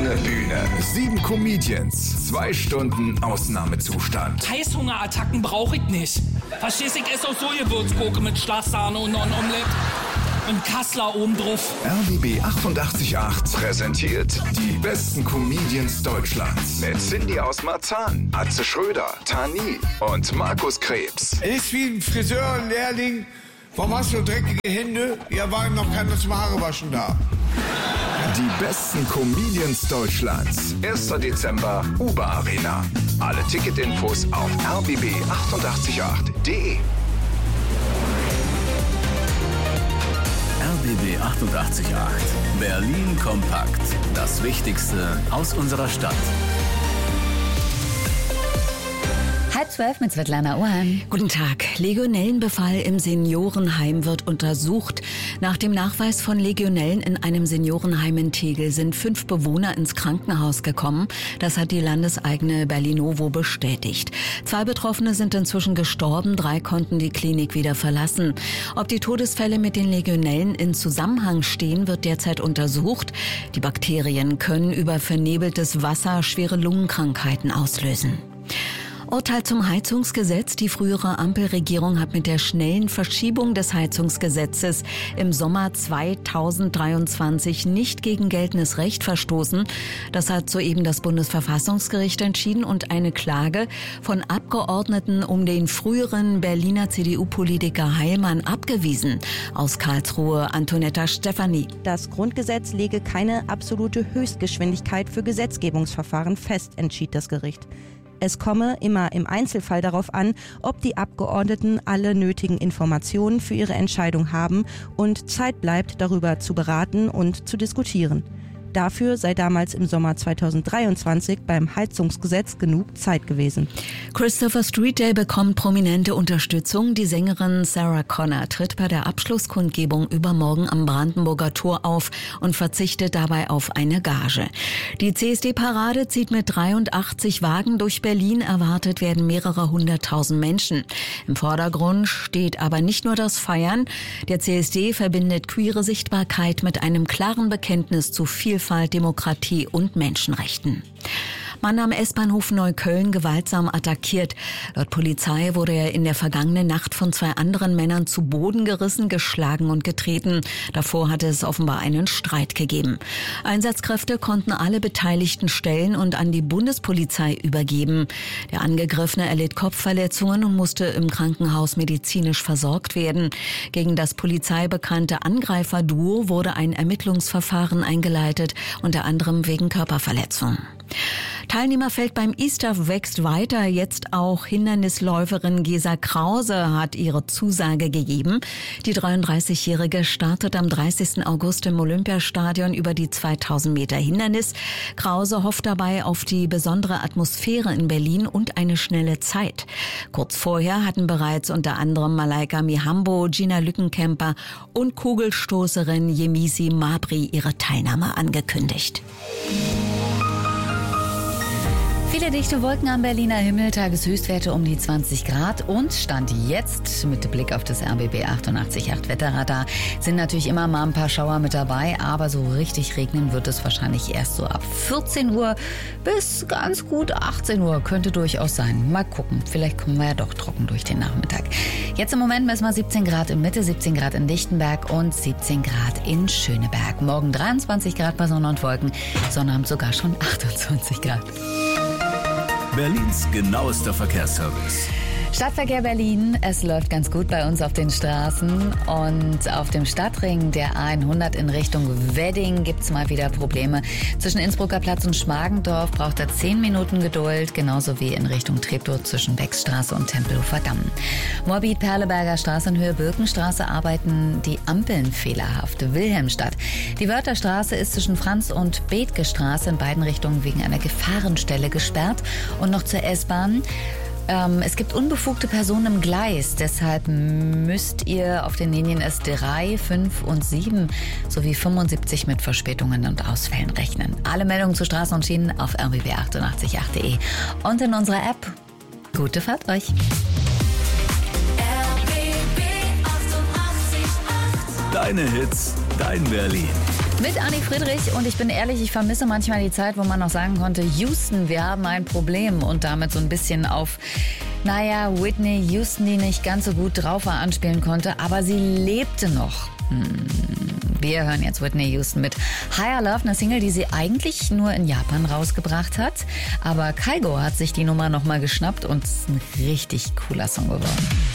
Offene Bühne. 7 Comedians. 2 Stunden Ausnahmezustand. Heißhungerattacken brauche ich nicht. Verstehst du, ich esse auch so Gewürzgurke mit Schlagsahne und ein Omelett. Und Kassler oben drauf. RBB 88.8 präsentiert die besten Comedians Deutschlands. Mit Cindy aus Marzahn, Atze Schröder, Tani und Markus Krebs. Ist wie ein Friseurlehrling. Warum hast du dreckige Hände? Ja, war noch keiner zum Haarewaschen da. Die besten Comedians Deutschlands. 1. Dezember, Uber Arena. Alle Ticketinfos auf rbb888.de. RBB 88.8. Berlin kompakt. Das Wichtigste aus unserer Stadt. 11:30 mit Svetlana Ohan. Guten Tag. Legionellenbefall im Seniorenheim wird untersucht. Nach dem Nachweis von Legionellen in einem Seniorenheim in Tegel sind 5 Bewohner ins Krankenhaus gekommen. Das hat die landeseigene Berlinovo bestätigt. 2 Betroffene sind inzwischen gestorben, 3 konnten die Klinik wieder verlassen. Ob die Todesfälle mit den Legionellen in Zusammenhang stehen, wird derzeit untersucht. Die Bakterien können über vernebeltes Wasser schwere Lungenkrankheiten auslösen. Urteil zum Heizungsgesetz. Die frühere Ampelregierung hat mit der schnellen Verschiebung des Heizungsgesetzes im Sommer 2023 nicht gegen geltendes Recht verstoßen. Das hat soeben das Bundesverfassungsgericht entschieden und eine Klage von Abgeordneten um den früheren Berliner CDU-Politiker Heilmann abgewiesen. Aus Karlsruhe Antonetta Stefani. Das Grundgesetz lege keine absolute Höchstgeschwindigkeit für Gesetzgebungsverfahren fest, entschied das Gericht. Es komme immer im Einzelfall darauf an, ob die Abgeordneten alle nötigen Informationen für ihre Entscheidung haben und Zeit bleibt, darüber zu beraten und zu diskutieren. Dafür sei damals im Sommer 2023 beim Heizungsgesetz genug Zeit gewesen. Christopher Street Day bekommt prominente Unterstützung. Die Sängerin Sarah Connor tritt bei der Abschlusskundgebung übermorgen am Brandenburger Tor auf und verzichtet dabei auf eine Gage. Die CSD-Parade zieht mit 83 Wagen durch Berlin. Erwartet werden mehrere 100.000 Menschen. Im Vordergrund steht aber nicht nur das Feiern. Der CSD verbindet queere Sichtbarkeit mit einem klaren Bekenntnis zu Vielfalt, Demokratie und Menschenrechten. Mann am S-Bahnhof Neukölln gewaltsam attackiert. Laut Polizei wurde er in der vergangenen Nacht von 2 anderen Männern zu Boden gerissen, geschlagen und getreten. Davor hatte es offenbar einen Streit gegeben. Einsatzkräfte konnten alle Beteiligten stellen und an die Bundespolizei übergeben. Der Angegriffene erlitt Kopfverletzungen und musste im Krankenhaus medizinisch versorgt werden. Gegen das polizeibekannte Angreiferduo wurde ein Ermittlungsverfahren eingeleitet, unter anderem wegen Körperverletzung. Teilnehmerfeld beim Easter wächst weiter. Jetzt auch Hindernisläuferin Gesa Krause hat ihre Zusage gegeben. Die 33-Jährige startet am 30. August im Olympiastadion über die 2000 Meter Hindernis. Krause hofft dabei auf die besondere Atmosphäre in Berlin und eine schnelle Zeit. Kurz vorher hatten bereits unter anderem Malaika Mihambo, Gina Lückenkämper und Kugelstoßerin Yemisi Mabry ihre Teilnahme angekündigt. Viele dichte Wolken am Berliner Himmel, Tageshöchstwerte um die 20 Grad und Stand jetzt mit Blick auf das RBB 88.8 Wetterradar sind natürlich immer mal ein paar Schauer mit dabei, aber so richtig regnen wird es wahrscheinlich erst so ab 14 Uhr bis ganz gut 18 Uhr könnte durchaus sein. Mal gucken, vielleicht kommen wir ja doch trocken durch den Nachmittag. Jetzt im Moment messen wir 17 Grad in Mitte, 17 Grad in Lichtenberg und 17 Grad in Schöneberg. Morgen 23 Grad bei Sonne und Wolken, Sonnabend sogar schon 28 Grad. Berlins genauester Verkehrsservice. Stadtverkehr Berlin, es läuft ganz gut bei uns auf den Straßen und auf dem Stadtring der A100 in Richtung Wedding gibt's mal wieder Probleme. Zwischen Innsbrucker Platz und Schmargendorf braucht er 10 Minuten Geduld, genauso wie in Richtung Treptow zwischen Beckstraße und Tempelhofer Damm. Moabit Perleberger Straße in Höhe Birkenstraße arbeiten die Ampeln fehlerhaft. Wilhelmstadt. Die Wörtherstraße ist zwischen Franz und Bethke Straße in beiden Richtungen wegen einer Gefahrenstelle gesperrt und noch zur S-Bahn. Es gibt unbefugte Personen im Gleis, deshalb müsst ihr auf den Linien S3, 5 und 7 sowie 75 mit Verspätungen und Ausfällen rechnen. Alle Meldungen zu Straßen und Schienen auf rbb888.de und in unserer App. Gute Fahrt euch! Deine Hits, dein Berlin. Mit Anni Friedrich und ich bin ehrlich, ich vermisse manchmal die Zeit, wo man noch sagen konnte, Houston, wir haben ein Problem und damit so ein bisschen auf, Whitney Houston, die nicht ganz so gut drauf war, anspielen konnte, aber sie lebte noch. Wir hören jetzt Whitney Houston mit Higher Love, eine Single, die sie eigentlich nur in Japan rausgebracht hat, aber Kygo hat sich die Nummer nochmal geschnappt und es ist ein richtig cooler Song geworden.